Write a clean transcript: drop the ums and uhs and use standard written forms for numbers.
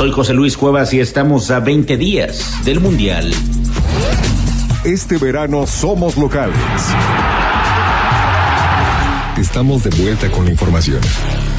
Soy José Luis Cuevas y estamos a 20 días del Mundial. Este verano somos locales. Estamos de vuelta con la información.